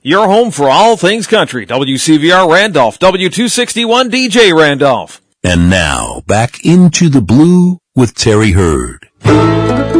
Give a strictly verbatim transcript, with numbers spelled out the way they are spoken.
Your home for all things country. W C V R Randolph, W two sixty-one D J Randolph. And now, back into the blue with Terry Hurd.